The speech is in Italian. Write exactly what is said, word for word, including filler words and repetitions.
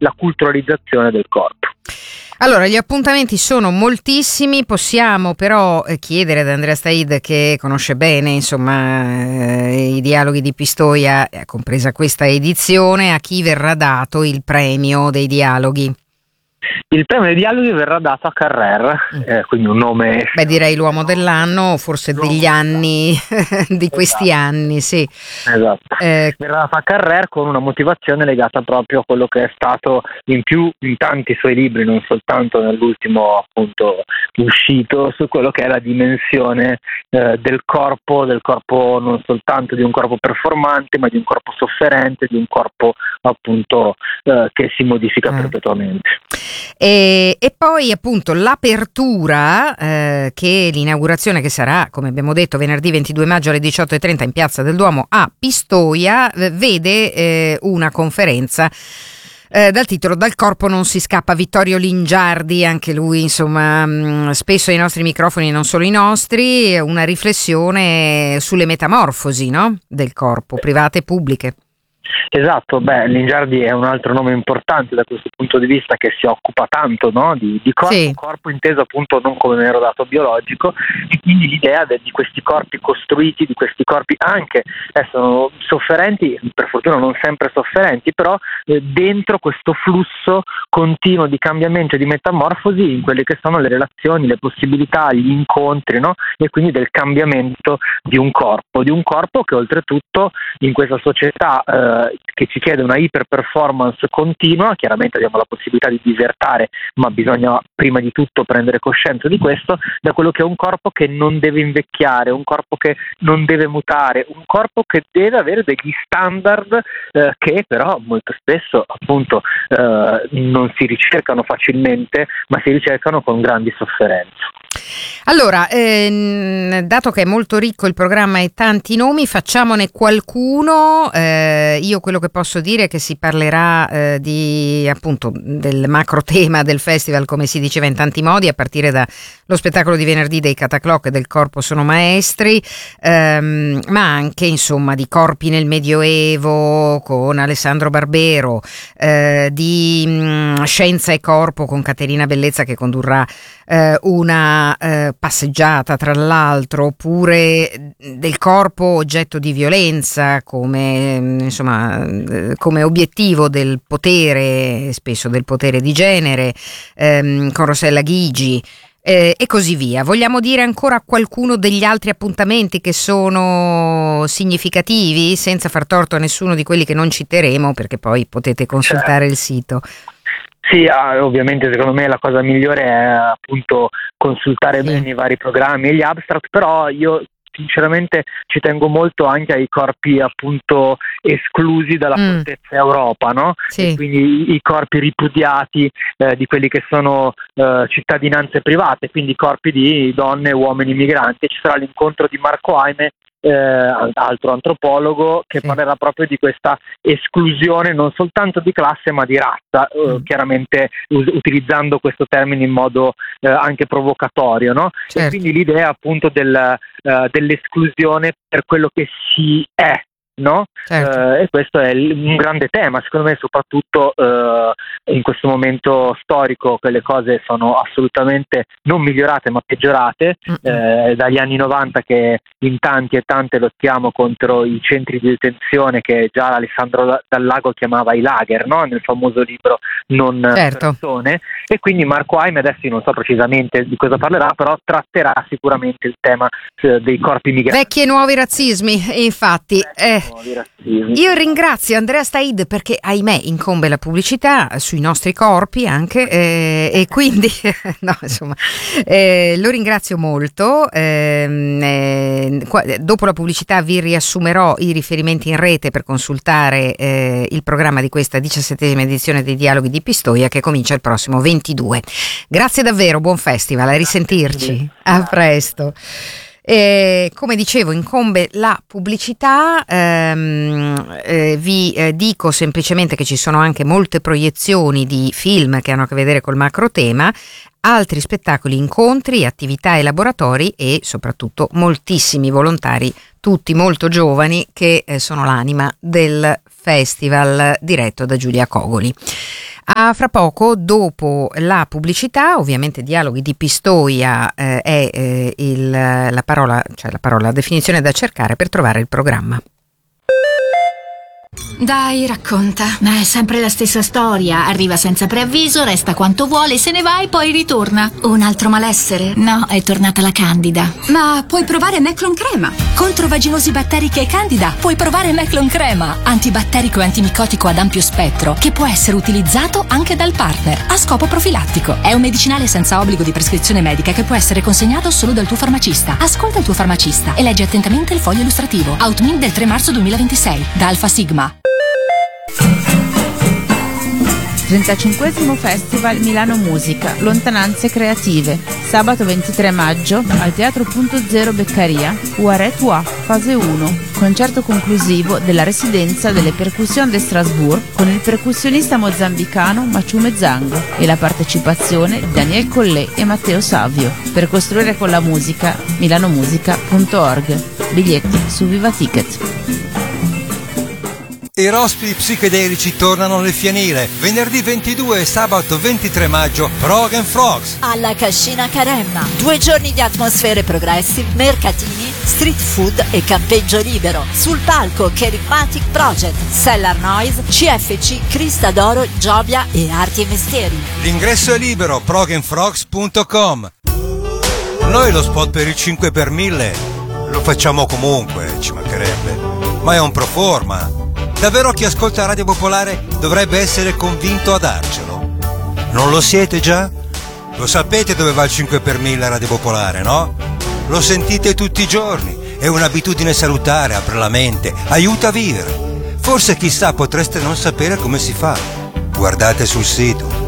la culturalizzazione del corpo. Allora, gli appuntamenti sono moltissimi, possiamo però chiedere ad Andrea Staid, che conosce bene insomma eh, i dialoghi di Pistoia, compresa questa edizione, a chi verrà dato il premio dei dialoghi. Il premio dei dialoghi verrà dato a Carrer, eh, quindi un nome... Beh, direi l'uomo dell'anno, forse l'uomo degli anni, di questi esatto. anni, sì. Esatto. Eh, verrà dato a Carrer con una motivazione legata proprio a quello che è stato in più, in tanti suoi libri, non soltanto nell'ultimo appunto uscito, su quello che è la dimensione eh, del corpo, del corpo non soltanto di un corpo performante, ma di un corpo sofferente, di un corpo appunto eh, che si modifica eh. perpetuamente. E, e poi appunto l'apertura, eh, che l'inaugurazione che sarà, come abbiamo detto, venerdì ventidue maggio alle diciotto e trenta in Piazza del Duomo a Pistoia, eh, vede eh, una conferenza eh, dal titolo "Dal corpo non si scappa", Vittorio Lingiardi, anche lui insomma mh, spesso ai nostri microfoni, non solo i nostri, una riflessione sulle metamorfosi, no? Del corpo, private e pubbliche. Esatto, beh, Lingiardi è un altro nome importante da questo punto di vista, che si occupa tanto, no, di, di corpo, sì. corpo inteso appunto non come mero dato biologico, e quindi l'idea de, di questi corpi costruiti, di questi corpi anche eh, sono sofferenti, per fortuna non sempre sofferenti, però eh, dentro questo flusso continuo di cambiamento e di metamorfosi in quelle che sono le relazioni, le possibilità, gli incontri, no, e quindi del cambiamento di un corpo, di un corpo che oltretutto in questa società eh, che ci chiede una iper performance continua. Chiaramente abbiamo la possibilità di disertare, ma bisogna prima di tutto prendere coscienza di questo, da quello che è un corpo che non deve invecchiare, un corpo che non deve mutare, un corpo che deve avere degli standard eh, che però molto spesso appunto eh, non si ricercano facilmente, ma si ricercano con grandi sofferenze. Allora, ehm, dato che è molto ricco il programma e tanti nomi, facciamone qualcuno. Eh, io quello che posso dire è che si parlerà eh, di appunto del macro tema del festival, come si diceva in tanti modi, a partire dallo spettacolo di venerdì dei Catacloc e del Corpo sono maestri, ehm, ma anche insomma di corpi nel Medioevo con Alessandro Barbero, eh, di mh, Scienza e Corpo con Caterina Bellezza, che condurrà eh, una eh, passeggiata tra l'altro, oppure del corpo oggetto di violenza come insomma eh, come obiettivo del potere, spesso del potere di genere, ehm, con Rossella Ghigi eh, e così via. Vogliamo dire ancora qualcuno degli altri appuntamenti che sono significativi, senza far torto a nessuno di quelli che non citeremo, perché poi potete consultare il sito. Sì, ovviamente secondo me la cosa migliore è appunto consultare sì. bene i vari programmi e gli abstract, però io sinceramente ci tengo molto anche ai corpi appunto esclusi dalla mm. Fortezza Europa, no? Sì. E quindi i, i corpi ripudiati eh, di quelli che sono eh, cittadinanze private, quindi corpi di donne e uomini migranti. Ci sarà l'incontro di Marco Aime, Eh, altro antropologo, che sì. parlerà proprio di questa esclusione non soltanto di classe ma di razza, mm. eh, chiaramente us- utilizzando questo termine in modo eh, anche provocatorio, no? Certo. E quindi l'idea appunto del, uh, dell'esclusione per quello che si è, no? Certo. Uh, e questo è l- un grande tema, secondo me, soprattutto uh, in questo momento storico, che le cose sono assolutamente non migliorate ma peggiorate, eh, dagli anni novanta che in tanti e tante lottiamo contro i centri di detenzione che già Alessandro Dal Lago chiamava i lager, no? Nel famoso libro Non certo. persone, e quindi Marco Aime, adesso io non so precisamente di cosa parlerà, però tratterà sicuramente il tema eh, dei corpi migranti. Vecchi e nuovi razzismi, infatti. Eh, io ringrazio Andrea Staid perché ahimè incombe la pubblicità sui nostri corpi anche eh, e quindi no insomma eh, lo ringrazio molto. Eh, eh, qua, dopo la pubblicità vi riassumerò i riferimenti in rete per consultare eh, il programma di questa diciassettesima edizione dei Dialoghi di Pistoia, che comincia il prossimo ventidue. Grazie davvero, buon festival, a risentirci, a presto. Eh, come dicevo, incombe la pubblicità, ehm, eh, vi eh, dico semplicemente che ci sono anche molte proiezioni di film che hanno a che vedere col macro tema, altri spettacoli, incontri, attività e laboratori e soprattutto moltissimi volontari, tutti molto giovani, che eh, sono l'anima del festival diretto da Giulia Cogoli. A fra poco, dopo la pubblicità, ovviamente Dialoghi di Pistoia eh, è eh, il, la parola, cioè la parola, la definizione da cercare per trovare il programma. Dai, racconta. Ma è sempre la stessa storia. Arriva senza preavviso, resta quanto vuole, se ne va e poi ritorna. Un altro malessere? No, è tornata la Candida. Ma puoi provare Meclon Crema. Contro vaginosi batteriche e Candida puoi provare Meclon Crema, antibatterico e antimicotico ad ampio spettro, che può essere utilizzato anche dal partner a scopo profilattico. È un medicinale senza obbligo di prescrizione medica che può essere consegnato solo dal tuo farmacista. Ascolta il tuo farmacista e leggi attentamente il foglio illustrativo. Outmin del tre marzo duemilaventisei da Alfa Sigma. trentacinquesimo Festival Milano Musica, Lontananze Creative, sabato ventitré maggio al Teatro Punto Zero Beccaria, Uaret Ua, fase uno, concerto conclusivo della residenza delle Percussion de Strasbourg con il percussionista mozambicano Maciume Zango e la partecipazione di Daniel Collet e Matteo Savio. Per costruire con la musica, milanomusica punto org, biglietti su Viva Ticket. I rospi psichedelici tornano nel fienile. Venerdì ventidue e sabato ventitré maggio, Frog and Frogs. Alla Cascina Caremma. Due giorni di atmosfere progressive, mercatini, street food e campeggio libero. Sul palco Kerigmatic Project, Cellar Noise, C F C, Crista d'Oro, Giobia e Arti e Mestieri. L'ingresso è libero, prog and frogs punto com. Noi lo spot per il cinque per mille lo facciamo comunque, ci mancherebbe. Ma è un pro forma. Davvero chi ascolta Radio Popolare dovrebbe essere convinto a darcelo. Non lo siete già? Lo sapete dove va il cinque per mille a Radio Popolare, no? Lo sentite tutti i giorni. È un'abitudine salutare, apre la mente, aiuta a vivere. Forse chissà potreste non sapere come si fa. Guardate sul sito